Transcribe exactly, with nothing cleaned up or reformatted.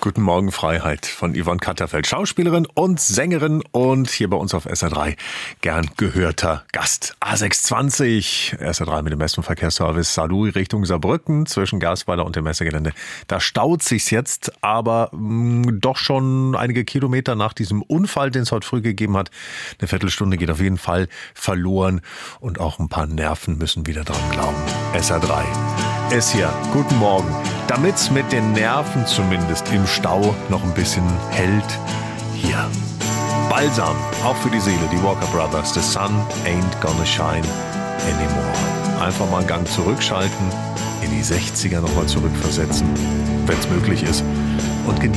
Guten Morgen, Freiheit von Yvonne Katterfeld, Schauspielerin und Sängerin und hier bei uns auf S R drei gern gehörter Gast. A sechs zwanzig, S R drei mit dem besten Verkehrsservice, Saarlouis Richtung Saarbrücken zwischen Gasweiler und dem Messegelände. Da staut sich's jetzt, aber mh, doch schon einige Kilometer nach diesem Unfall, den es heute früh gegeben hat. Eine Viertelstunde geht auf jeden Fall verloren und auch ein paar Nerven müssen wieder dran glauben. S R drei ist hier. Guten Morgen. Damit's mit den Nerven zumindest im Stau noch ein bisschen hält, hier. Balsam, auch für die Seele, die Walker Brothers. The sun ain't gonna shine anymore. Einfach mal einen Gang zurückschalten, in die sechziger nochmal zurückversetzen, wenn's möglich ist. Und